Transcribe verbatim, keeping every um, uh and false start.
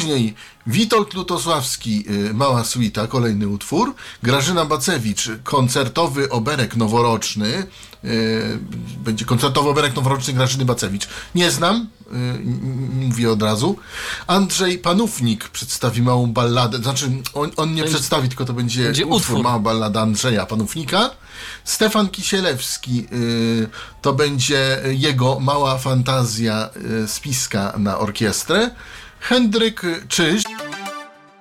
Później Witold Lutosławski, y, Mała Suita, kolejny utwór. Grażyna Bacewicz, koncertowy oberek noworoczny. Y, będzie koncertowy oberek noworoczny Grażyny Bacewicz. Nie znam, y, mówię od razu. Andrzej Panównik przedstawi małą balladę. Znaczy, on, on nie będzie, przedstawi, tylko to będzie, będzie utwór, utwór. Mała ballada Andrzeja Panównika. Stefan Kisielewski, y, to będzie jego mała fantazja y, spiska na orkiestrę. Henryk Czyż